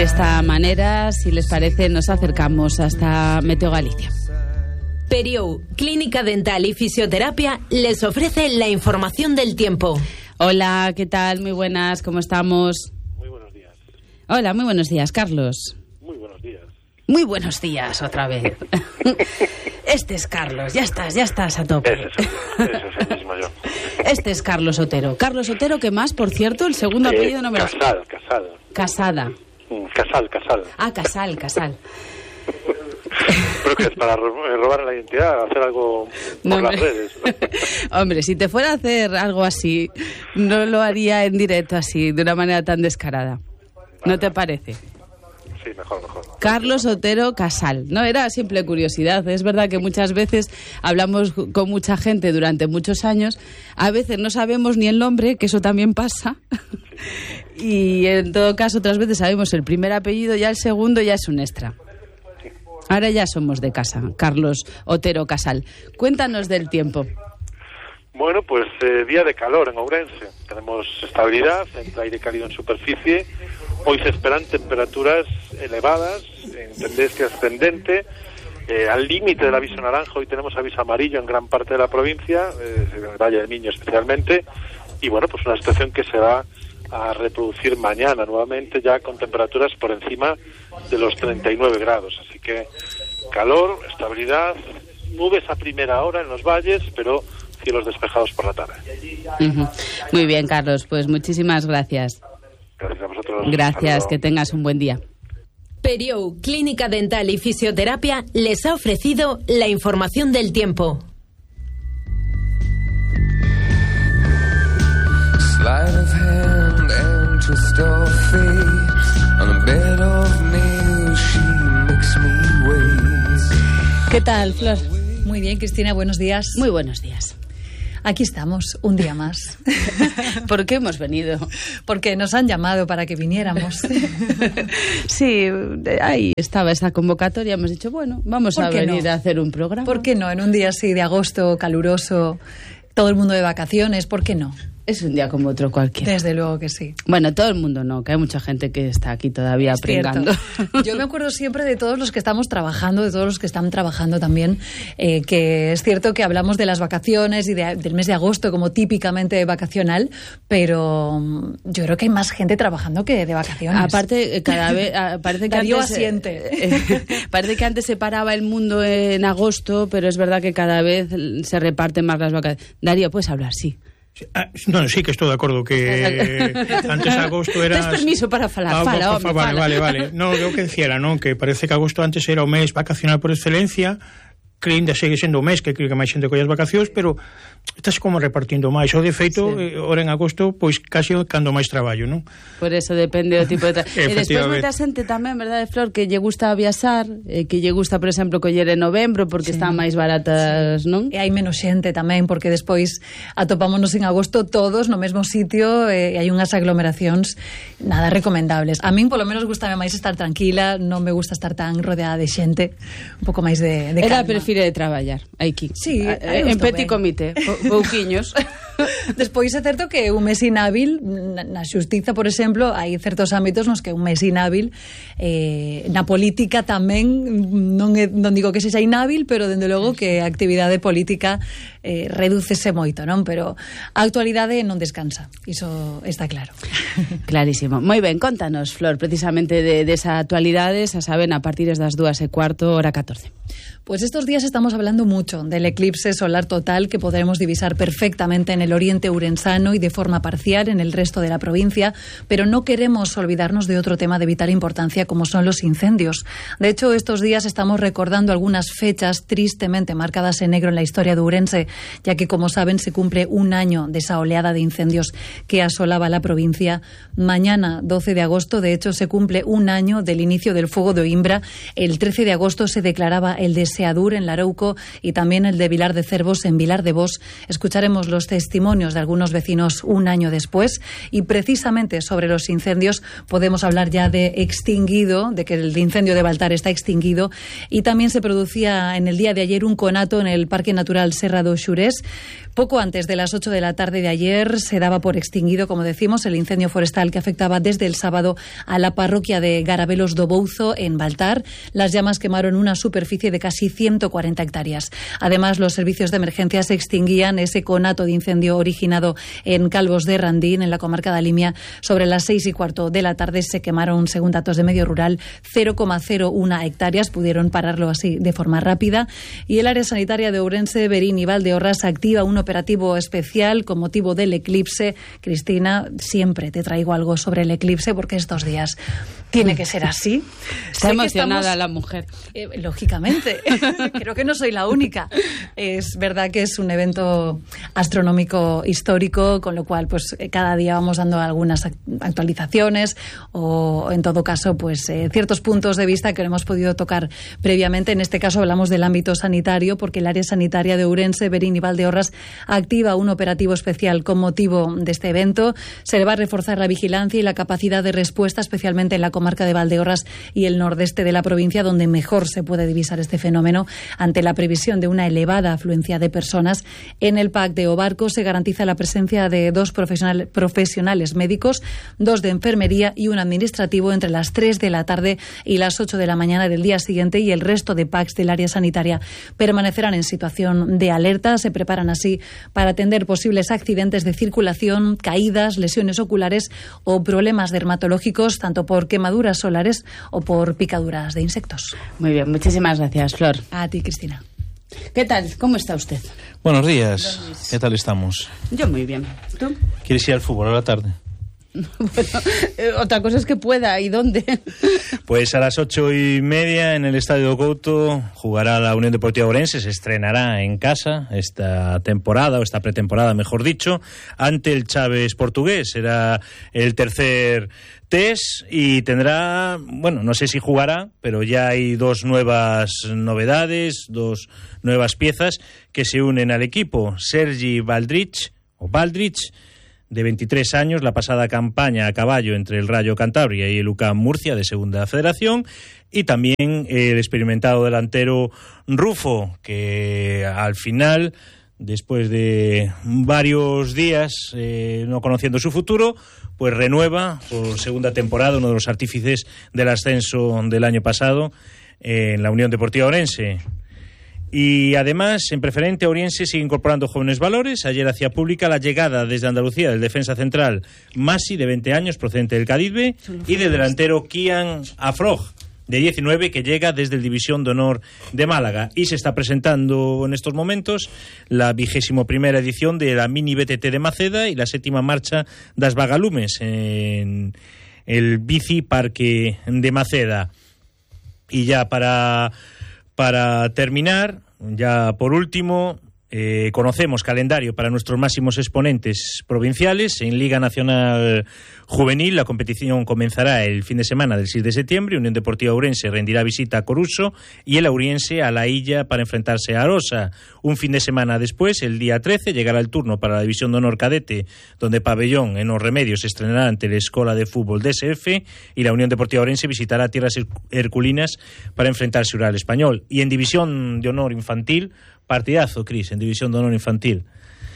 esta manera, si les parece, nos acercamos hasta Meteo Galicia. Periou, Clínica Dental y Fisioterapia, les ofrece la información del tiempo. Hola, ¿qué tal? Muy buenas, ¿cómo estamos? Muy buenos días. Hola, muy buenos días, Carlos. Muy buenos días. Muy buenos días, otra vez. Este es Carlos, ya estás a tope. Ese es el mismo yo. Este es Carlos Otero. Carlos Otero, ¿qué más, por cierto? El segundo apellido no me lo sé. Casada. Casal. Ah, Casal. Creo que es para robar la identidad, hacer algo por las redes. Hombre, si te fuera a hacer algo así, no lo haría en directo así, de una manera tan descarada. ¿No te parece? Sí, mejor. Carlos Otero Casal. No, era simple curiosidad. Es verdad que muchas veces hablamos con mucha gente durante muchos años. A veces no sabemos ni el nombre, que eso también pasa. Y en todo caso, otras veces sabemos el primer apellido, ya el segundo ya es un extra. Ahora ya somos de casa, Carlos Otero Casal. Cuéntanos del tiempo. Bueno, pues día de calor en Ourense. Tenemos estabilidad, entre aire cálido en superficie. Hoy se esperan temperaturas elevadas, en tendencia ascendente. Al límite del aviso naranjo, hoy tenemos aviso amarillo en gran parte de la provincia, en el Valle del Miño especialmente. Y bueno, pues una situación que se va a reproducir mañana nuevamente, ya con temperaturas por encima de los 39 grados. Así que calor, estabilidad, nubes a primera hora en los valles, pero cielos despejados por la tarde. Muy bien, Carlos, pues muchísimas gracias. Gracias a vosotros. Gracias, que tengas un buen día. Periou, Clínica Dental y Fisioterapia, les ha ofrecido la información del tiempo. Sleight of hand and twist of fate. On a bed of nails she makes me wait. ¿Qué tal, Flor? Muy bien, Cristina, buenos días. Muy buenos días. Aquí estamos, un día más. ¿Por qué hemos venido? Porque nos han llamado para que viniéramos. Sí, ahí estaba esa convocatoria. Hemos dicho, bueno, vamos a venir a hacer un programa. ¿Por qué no? En un día así de agosto, caluroso, todo el mundo de vacaciones, ¿por qué no? Es un día como otro cualquiera. Desde luego que sí. Bueno, todo el mundo no, que hay mucha gente que está aquí todavía pringando. Yo me acuerdo siempre de todos los que estamos trabajando, de todos los que están trabajando también, que es cierto que hablamos de las vacaciones y del mes de agosto como típicamente vacacional, pero yo creo que hay más gente trabajando que de vacaciones. Aparte, cada vez parece que Darío antes, asiente. Parece que antes se paraba el mundo en agosto, pero es verdad que cada vez se reparten más las vacaciones. Darío, puedes hablar, sí. No, sí que estou de acordo que antes agosto era... Tens permiso para falar, fala. Vale. No, eu que dicía, non, que parece que agosto antes era o mes vacacional por excelencia, que ainda segue sendo o mes que creo que máis xente colle as vacacións, pero estás como repartindo máis. O de feito, ora en agosto, pois casi cando máis traballo, non? Por eso depende do tipo de traballo. E despois moita xente tamén, verdade, Flor, que lle gusta viaxar, que lle gusta, por exemplo, coller en novembro porque están máis baratas, non? E hai menos xente tamén, porque despois atopámonos en agosto todos no mesmo sitio e hai unhas aglomeracións nada recomendables. A min, polo menos, gustame máis estar tranquila, non me gusta estar tan rodeada de xente, un pouco máis de calma. Ela prefire traballar, aquí. Sí, en petit comité. Pouquiños. Despois é certo que un mes inhábil na xustiza, por exemplo, hai certos ámbitos nos que un mes inhábil na política tamén non digo que sexa inhábil, pero dende logo que a actividade política redúcese moito, non? Pero a actualidade non descansa, iso está claro. Clarísimo. Moi ben, contanos, Flor, precisamente de esa actualidade, xa saben, a partir das 2:15, hora 14. Pues estos días estamos hablando mucho del eclipse solar total que podremos divisar perfectamente en el oriente urensano y de forma parcial en el resto de la provincia, pero no queremos olvidarnos de otro tema de vital importancia como son los incendios. De hecho, estos días estamos recordando algunas fechas tristemente marcadas en negro en la historia de Ourense, ya que, como saben, se cumple un año de esa oleada de incendios que asolaba la provincia. Mañana, 12 de agosto, de hecho, se cumple un año del inicio del fuego de Oimbra. El 13 de agosto se declaraba el de Seadur en Larouco y también el de Vilar de Cervos en Vilar de Vos. Escucharemos los testimonios testimonios de algunos vecinos un año después, y precisamente sobre los incendios podemos hablar ya de extinguido, de que el incendio de Baltar está extinguido, y también se producía en el día de ayer un conato en el Parque Natural Serra do Xurés. Poco antes de las 8 de la tarde de ayer se daba por extinguido, como decimos, el incendio forestal que afectaba desde el sábado a la parroquia de Garabelos do Bouzo en Baltar. Las llamas quemaron una superficie de casi 140 hectáreas. Además, los servicios de emergencias extinguían ese conato de incendio originado en Calvos de Randín, en la comarca de Limia. Sobre las 6:15 de la tarde se quemaron, según datos de Medio Rural, 0,01 hectáreas. Pudieron pararlo así de forma rápida. Y el área sanitaria de Ourense, Verín y Valdeorras activa un operativo especial con motivo del eclipse. Cristina, siempre te traigo algo sobre el eclipse porque estos días tiene que ser así. Está emocionada la mujer. Lógicamente. Creo que no soy la única. Es verdad que es un evento astronómico histórico, con lo cual pues cada día vamos dando algunas actualizaciones o, en todo caso, pues ciertos puntos de vista que no hemos podido tocar previamente. En este caso hablamos del ámbito sanitario, porque el área sanitaria de Ourense, Verín y Valdeorras activa un operativo especial con motivo de este evento. Se le va a reforzar la vigilancia y la capacidad de respuesta, especialmente en la comarca de Valdeorras y el nordeste de la provincia, donde mejor se puede divisar este fenómeno. Ante la previsión de una elevada afluencia de personas, en el PAC de Obarco se garantiza la presencia de 2 profesionales médicos, 2 de enfermería y un administrativo entre las 3 de la tarde y las 8 de la mañana del día siguiente, y el resto de PACs del área sanitaria permanecerán en situación de alerta. Se preparan así para atender posibles accidentes de circulación, caídas, lesiones oculares o problemas dermatológicos, tanto por quemaduras solares o por picaduras de insectos. Muy bien, muchísimas gracias, Flor. A ti, Cristina. ¿Qué tal? ¿Cómo está usted? Buenos días. ¿Qué tal estamos? Yo muy bien. ¿Tú? ¿Quieres ir al fútbol a la tarde? Bueno, otra cosa es que pueda. ¿Y dónde? Pues a las 8:30 en el Estadio do Couto jugará la Unión Deportiva Ourense. Se estrenará en casa esta temporada, o esta pretemporada, mejor dicho, ante el Chaves portugués. Será el tercer test y tendrá, bueno, no sé si jugará, pero ya hay 2 nuevas novedades, 2 nuevas piezas que se unen al equipo. Sergi Baldrich, de 23 años, la pasada campaña a caballo entre el Rayo Cantabria y el UCAM Murcia de Segunda Federación, y también el experimentado delantero Rufo, que al final, después de varios días no conociendo su futuro, pues renueva por segunda temporada, uno de los artífices del ascenso del año pasado en la Unión Deportiva Ourense. Y además, en preferente, Ourense sigue incorporando jóvenes valores. Ayer hacía pública la llegada desde Andalucía del defensa central Masi, de 20 años, procedente del Cádiz B, y del delantero Kian Afrog, de 19, que llega desde el División de Honor de Málaga. Y se está presentando en estos momentos la 21ª edición de la Mini BTT de Maceda y la 7ª marcha das Vagalumes en el Bici Parque de Maceda. Y ya para terminar, ya por último, conocemos calendario para nuestros máximos exponentes provinciales. En Liga Nacional Juvenil, la competición comenzará el fin de semana del 6 de septiembre. Unión Deportiva Ourense rendirá visita a Coruso y el Auriense a La Illa para enfrentarse a Arosa. Un fin de semana después, el día 13, llegará el turno para la División de Honor Cadete, donde Pabellón en Os Remedios se estrenará ante la Escola de Fútbol DSF, y la Unión Deportiva Ourense visitará Tierras Herculinas para enfrentarse al Ural Español. Y en División de Honor Infantil, partidazo, Cris, en División de Honor Infantil.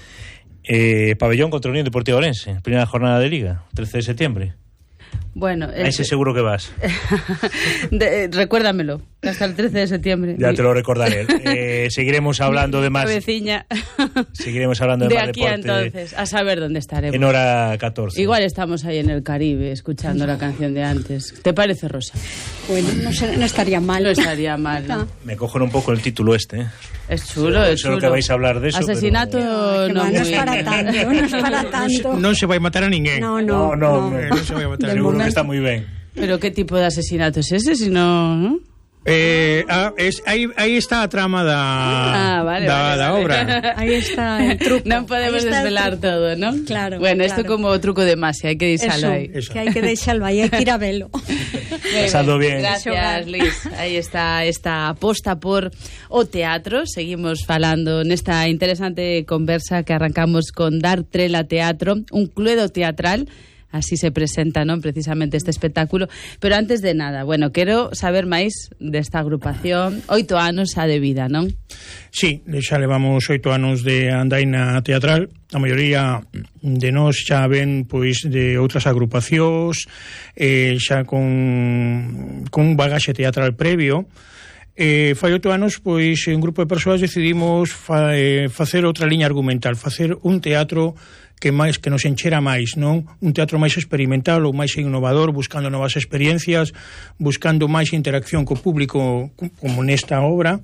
Pabellón contra Unión Deportiva Ourense, primera jornada de Liga, 13 de septiembre. Bueno, a ese seguro que vas. Recuérdamelo, hasta el 13 de septiembre. Ya te lo recordaré. Seguiremos hablando de más. Vecina. Seguiremos hablando de más aquí deporte. Entonces, a saber dónde estaremos. En hora 14. Igual estamos ahí en el Caribe escuchando la canción de antes. ¿Te parece, Rosa? Bueno, no estaría mal. No estaría mal. ¿No? Me cogen un poco el título este. Es chulo, es chulo. Solo que vais a hablar de eso. Asesinato pero... no es para tanto, no es para tanto. Non se vai matar a ninguén. No se vai matar a ninguén. Seguro que está muy bien. Pero ¿qué tipo de asesinato es ese? Si no... Aí está a trama da obra. Aí está el truco. Non podemos desvelar todo, non? Claro. Bueno, isto como o truco de magia, hai que deixalo aí. Eso, que hai que deixalo aí, hai que ir a velo. Pasando bien. Gracias, Luis. Aí está esta aposta por o teatro. Seguimos falando nesta interesante conversa que arrancamos con Dar Trela Teatro, un cluedo teatral. Así se presenta, non, precisamente este espectáculo. Pero antes de nada, bueno, quero saber máis desta agrupación. 8 anos xa de vida, non? Sí, xa levamos 8 anos de andaina teatral. A maioría de nós xa ven pois de outras agrupacións, xa con un bagaxe teatral previo. Fai 8 anos, pois, un grupo de persoas decidimos facer outra liña argumental, facer un teatro que nos enchera máis, non? Un teatro máis experimental ou máis innovador, buscando novas experiencias, buscando máis interacción co público, como nesta obra.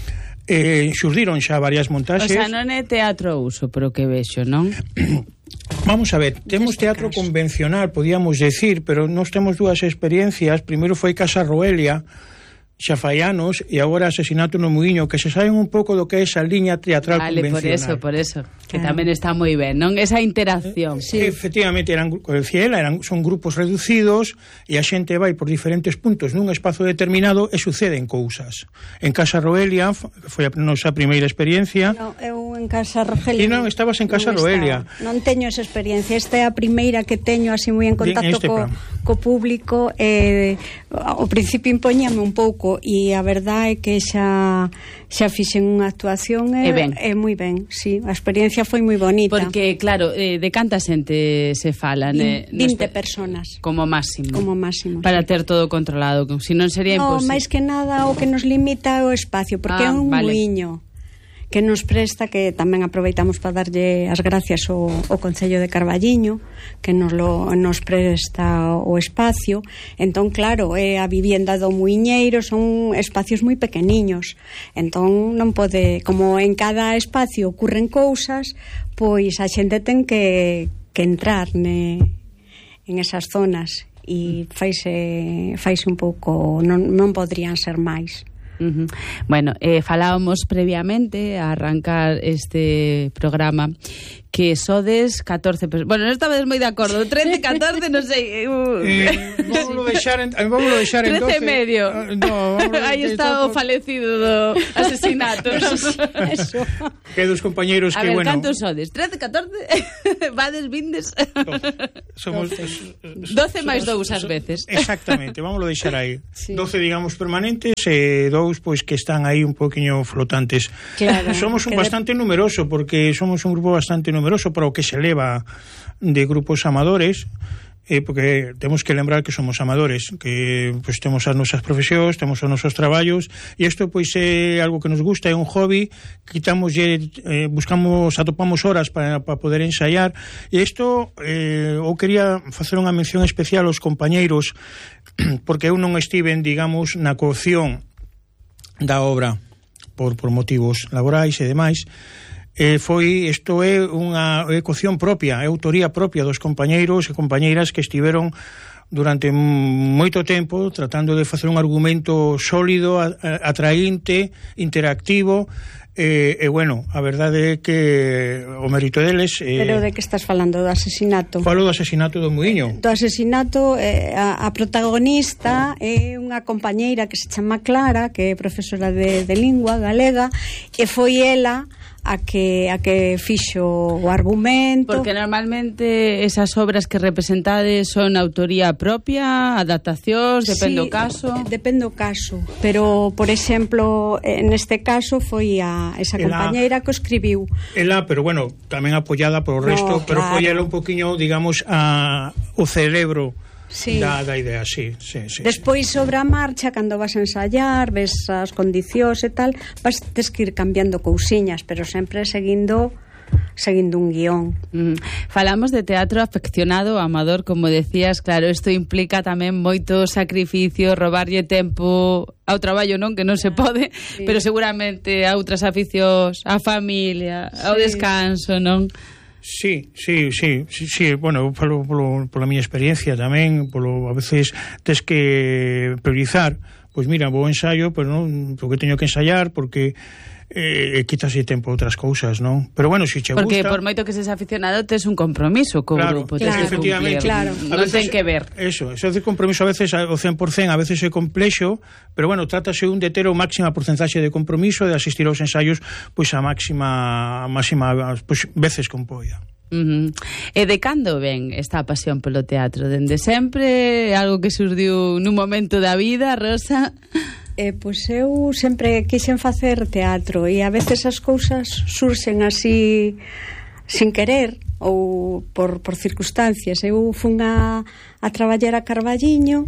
Xurdiron xa varias montaxes. O sea, non é teatro uso, pero que vexo, non? Vamos a ver, temos teatro convencional, podíamos decir, pero nós temos dúas experiencias. Primeiro foi Casa Roelia, xa fai anos, e agora Asesinato no Muiño, que se saben un pouco do que é esa liña teatral convencional. Por eso, que tamén está moi ben, non? Esa interacción. Sí. Efectivamente, son grupos reducidos e a xente vai por diferentes puntos nun espazo determinado e suceden cousas. En Casa Roelia foi a nosa primeira experiencia. No, eu en Casa Rogelia. E non, estabas en Casa Roelia. Non teño esa experiencia, esta é a primeira que teño así moi en contacto co público. Ao principio impoñame un pouco e a verdade é que xa fixen unha actuación e moi ben, sí, a experiencia foi moi bonita. Porque, claro, de canta xente se falan? 20 personas. Como máximo. Para ter todo controlado, se non sería imposible. Máis que nada o que nos limita é o espacio, porque é un muiño que nos presta, que tamén aproveitamos para darlle as gracias ao Concello de Carballiño, que nos presta o espacio. Entón, claro, a vivienda do muiñeiro son espacios moi pequeniños, entón non pode, como en cada espacio ocurren cousas, pois a xente ten que entrar en esas zonas e faise un pouco, non podrían ser máis. Bueno, falábamos previamente a arrancar este programa que sodes 14 personas. Bueno, non estabades moi de acordo, 13, 14, non sei. Vámonos deixar en 13 12. Medio. Aí está o falecido do asesinato. Eso. Que dos compañeiros que, bueno... A ver, cantos sodes? 13, 14? Vades, vindes? Somos 12 máis 2 ás veces. Exactamente, vámonos deixar aí. Sí. 12, digamos, permanentes e 2, pois, que están aí un poquinho flotantes. Claro. Somos bastante numeroso, porque somos un grupo bastante numeroso para o que se leva de grupos amadores, porque temos que lembrar que somos amadores, que pois temos as nosas profesións, temos os nosos traballos, e isto pois é algo que nos gusta, é un hobby, atopamos horas para poder ensaiar, e isto eu quería facer unha mención especial aos compañeiros, porque eu non estiven, digamos, na coacción da obra por motivos laborais e demais. Isto é unha ecuación propia, é autoría propia dos compañeiros e compañeiras que estiveron durante moito tempo tratando de facer un argumento sólido, atraínte, interactivo, e bueno, a verdade é que o mérito deles... Pero de que estás falando? Do asesinato? Falo do asesinato do Muiño. Do asesinato, a protagonista é unha compañeira que se chama Clara, que é profesora de lingua galega, e foi ela a que fixo o argumento. Porque normalmente esas obras que representades son autoría propia, adaptacións, depende do caso. Depende do caso, pero por exemplo, neste caso foi esa compañeira que o escribiu. Ela, pero bueno, tamén apoiada por o resto, pero claro. Foi ela un poquinho, digamos, o cerebro. Sí. Da idea, sí. Despois sobre a marcha, cando vas a ensayar, ves as condicións e tal, tes que ir cambiando cousiñas, pero sempre seguindo un guión. Falamos de teatro afeccionado, amador, como decías, claro, isto implica tamén moito sacrificio, robarlle tempo ao traballo, non, que non se pode, sí. Pero seguramente a outras aficións, a familia, ao descanso, non? Sí, bueno, pola miña experiencia tamén, a veces tes que priorizar, pois mira, vou ensaio, pero non, porque teño que ensaiar, porque quítase tempo outras cousas, non? Pero bueno, se che gusta... Porque por moito que seas aficionado, tes un compromiso co grupo, tes que cumplir. Non ten que ver. Eso de compromiso a veces o 100%, a veces é complexo, pero bueno, trátase un de ter o máxima porcentaxe de compromiso, de asistir aos ensaios, pois a máxima pois, veces con poida. E de cando ven esta pasión polo teatro? Dende sempre? Algo que surdiu nun momento da vida, Rosa? Pois eu sempre quixen facer teatro e a veces as cousas surxen así sin querer ou por circunstancias. Eu fun a traballar a Carballiño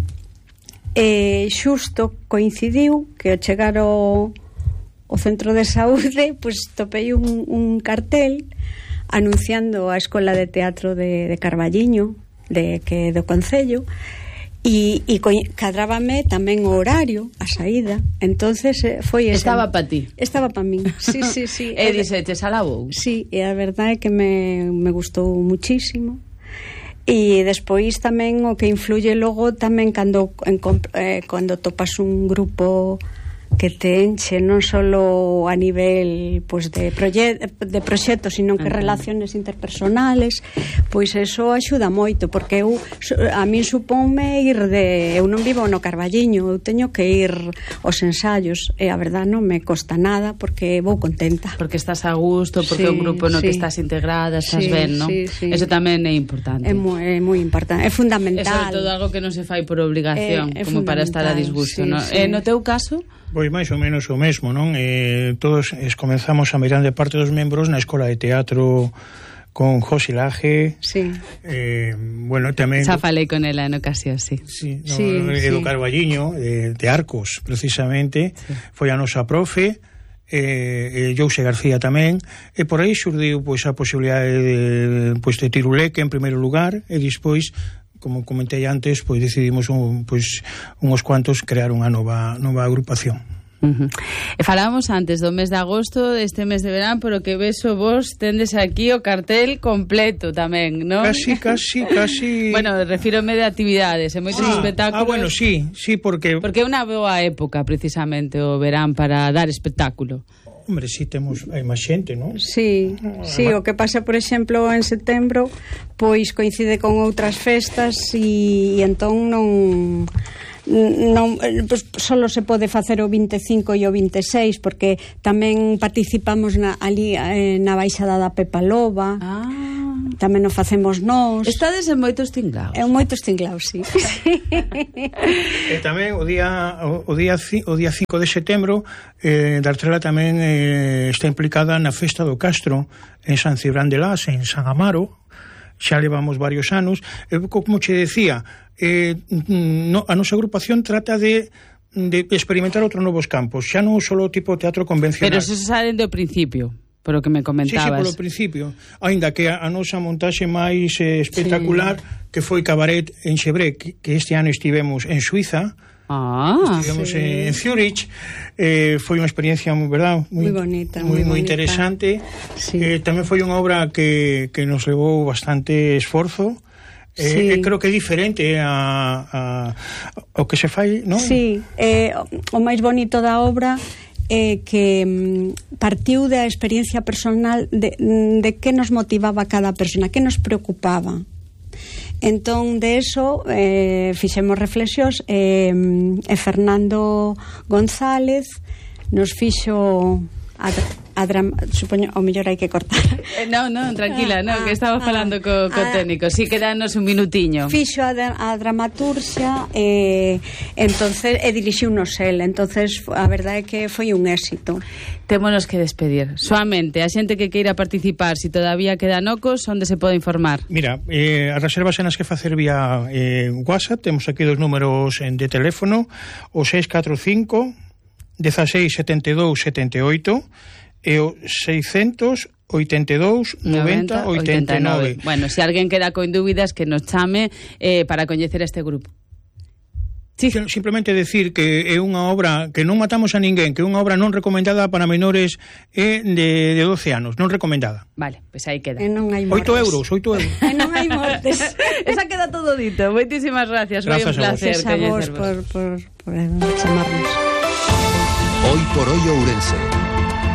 e xusto coincidiu que ao chegar ao centro de saúde pois topei un cartel anunciando a Escola de Teatro de Carballiño que do Concello e cadrábame tamén o horario, a saída. Entonces foi esa. Estaba para ti. Estaba para min. Sí. E dixetes, alabou. Sí, e a verdade é que me gustou muchísimo. E despois tamén o que influye logo tamén cando topas un grupo que te enche non solo a nivel pois de proxectos, sino que relaciones interpersonales, pois eso axuda moito, porque a min supónme ir eu non vivo no Carballiño, eu teño que ir aos ensaios e a verdade non me costa nada porque vou contenta. Porque estás a gusto, porque é un grupo no que estás integrada, estás ben, non? Eso tamén é importante. É moi importante, é fundamental. É sobre todo algo que non se fai por obligación, como para estar a disgusto, non? E no teu caso? Pois máis ou menos o mesmo, non? Todos comenzamos a mirar de parte dos membros na Escola de Teatro con José Laje. Sí. Bueno, tamén... Xa falei con ela en ocasión, sí. Sí, do Carballiño, de Arcos, precisamente. Sí. Foi a nosa profe, Jose García tamén, e por aí xurdiu pois a posibilidade de Tiruleque en primeiro lugar, e despois, como comentei antes, pois decidimos uns cuantos crear unha nova agrupación. E falábamos antes do mes de agosto, este mes de verán, pero que vexo vos tendes aquí o cartel completo tamén, non? Casi. Bueno, refírome de actividades, e moitos espectáculos. Bueno, sí, porque é unha boa época precisamente o verán para dar espectáculo. Hombre, si temos hai máis xente, non? Sí, o que pasa, por exemplo, en setembro, pois coincide con outras festas e entón non pues, solo se pode facer o 25 e o 26 porque tamén participamos ali na baixada da Pepa Loba. Tamén o facemos nós. Estades en moitos tinglaos. En moitos tinglaos, sí. E tamén o día 5 de setembro Dartrela tamén está implicada na Festa do Castro en San Cibrán de Las, en San Amaro. Xa levamos varios anos. Como che decía, a nosa agrupación trata de experimentar outros novos campos, xa non só o tipo de teatro convencional. Pero se salen do principio, por o que me comentabas. Sí, polo principio, aínda que a nosa montaxe máis espectacular, que foi Cabaret en Xebré, que este ano estivemos en Suiza. Estivemos en Zurich, foi unha experiencia moi bonita, moi interesante. Sí. Tamén foi unha obra que nos levou bastante esforzo. Creo que é diferente ao que se fai, non? Sí, o máis bonito da obra é que partiu da experiencia personal de que nos motivaba cada persona, que nos preocupaba. Entón, de eso fixemos reflexións e Fernando González nos fixo supoño, o mellor hai que cortar. Non, tranquila, que estaba falando co técnico. Si, quedanos un minutiño. Fixo a dramaturxia entonces dirixiunos el. Entonces, a verdade é que foi un éxito. Témonos que despedir. Soamente, a xente que queira participar, si todavía quedan ocos, onde se pode informar? Mira, as reservas en as que facer vía WhatsApp, temos aquí dos números de teléfono, o 645 16 72 78 e o 682 90 89. Bueno, se alguén queda con dúbidas, que nos chame para coñecer este grupo. Sí. Simplemente decir que é unha obra que non matamos a ninguén, que é unha obra non recomendada para menores de 12 anos, non recomendada. Vale, pois aí queda. E non hai mortes. 8 euros. E non hai mortes. Esa queda todo dito. Moitísimas gracias. Gracias foi un placer. Gracias a vos por chamarnos. Hoy por hoy Ourense.